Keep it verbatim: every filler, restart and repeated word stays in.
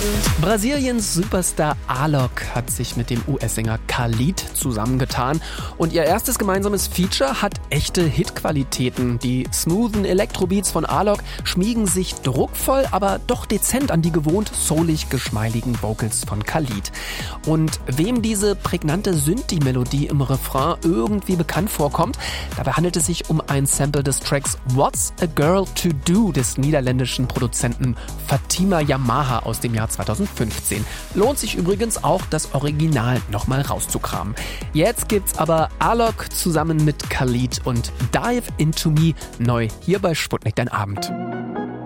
Brasiliens Superstar Alok hat sich mit dem U S-Sänger Khalid zusammengetan und ihr erstes gemeinsames Feature hat echte Hitqualitäten. Die smoothen Elektrobeats von Alok schmiegen sich druckvoll, aber doch dezent an die gewohnt soulig geschmeidigen Vocals von Khalid. Und wem diese prägnante Synthi-Melodie im Refrain irgendwie bekannt vorkommt, dabei handelt es sich um ein Sample des Tracks What's a Girl to Do des niederländischen Produzenten Fatima Yamaha aus dem Jahr zweitausendfünfzehn. Lohnt sich übrigens auch, das Original nochmal rauszukramen. Jetzt gibt's aber Alok zusammen mit Khalid und Dive Into Me neu hier bei Sputnik Dein Abend.